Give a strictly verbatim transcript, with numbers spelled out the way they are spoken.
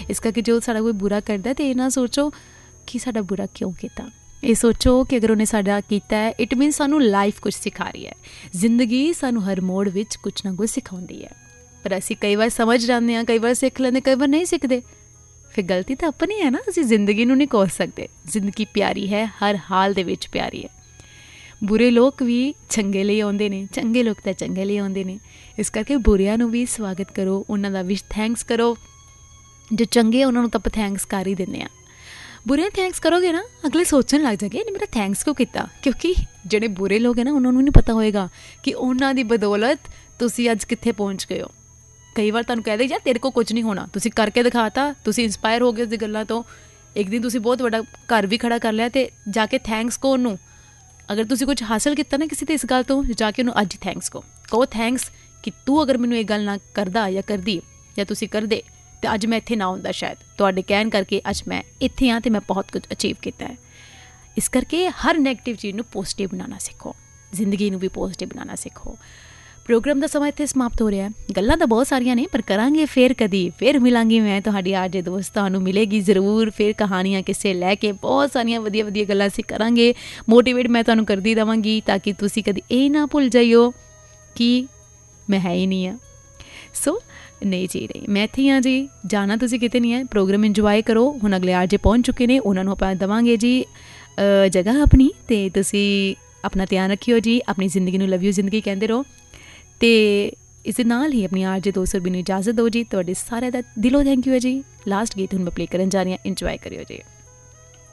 इस करके जो साडा कोई बुरा करदा ते इह ना सोचो कि साडा बुरा क्यों कीता। ये सोचो कि अगर उन्हें साडा कीता है इट मीन सानू लाइफ कुछ सिखा रही है। जिंदगी सानू हर मोड़ विच कुछ ना कुछ सिखाउंदी है, पर असीं कई बार समझ जाते हैं, कई बार सीख लेंदे, कई बार नहीं सीखते। फिर गलती तो अपनी है ना, असीं जिंदगी नूं नहीं कोस सकते। जिंदगी प्यारी है, हर हाल दे विच प्यारी है। बुरे लोग भी चंगे लिए आउंदे ने, चंगे लोग तो चंगे लिए आउंदे ने। इस करके बुरियां नूं भी स्वागत करो, उन्हां दा विश थैंक्स करो। जो चंगे उन्हां नूं तां आपां थैंक्स कर ही दिंदे आ। बुरे थैंक्स करोगे ना, अगले सोचने लग जाएंगे नहीं मेरा थैंक्स क्यों किया, क्योंकि ਜਿਹੜੇ बुरे लोग है ना उन्होंने नहीं पता होएगा कि उन्हों की बदौलत तुसी अज कित्थे पहुँच गए हो। कई बार तुहानूं कहदे यार तेरे को कुछ नहीं होना, तुसी करके दिखाता, तुसी इंस्पायर हो गए उस गल्लां तो, एक दिन तुसी बहुत बड़ा घर भी खड़ा कर लिया, तो जाके थैंक्स कहो उन्होंने। अगर तुसी कुछ हासिल किया ना किसी तो इस गल तो, जाके उन्होंने अज थैंक्स कहो, कहो थैंक्स कि तू अगर मैनूं ये गल ना करदा या करदी या तुसी करदे तो अज मैं इत्थे ना हुंदा, शायद तुहाडे कहण करके अज मैं इत्थे हाँ तो मैं बहुत कुछ अचीव किया है। इस करके हर नैगेटिव चीज़ नूं पॉजिटिव बनाना सीखो, जिंदगी नूं भी पॉजिटिव बनाना सीखो। प्रोग्राम का समा इत्थे समाप्त हो रहा है। गल्लां तो बहुत सारियां ने, पर करांगे फिर कदी, फिर मिलांगी मैं तुहाडी आरजे दोस्त, तुहानूं मिलेगी जरूर फिर कहानियां किस्से लैके, बहुत सारियां वधिया वधिया गल्लां असीं करांगे। मोटिवेट मैं तुहानूं करदी रहांगी ताकि तुसीं कदी ये ना भुल जाइयो कि मैं है ही नहीं हाँ। सो नहीं जी नहीं, मैं इत्थे हाँ जी, जाना तुसीं किते नहीं है। प्रोग्राम इंजॉय करो। हुण अगले आरजे पहुँच चुके ने, उन्हां नूं आपां देवांगे जी जगह अपनी, ते तुसीं अपना ध्यान रखियो जी, अपनी जिंदगी नूं लव यू जिंदगी कहंदे रहो। तो इस दे नाल ही अपनी आरजे दोस्त भी इजाजत दो जी। तुहाडे सारे दा दिलों थैंक यू है जी। लास्ट गीत हुण मैं प्ले करन जा रही हां, इंजॉय करियो जी।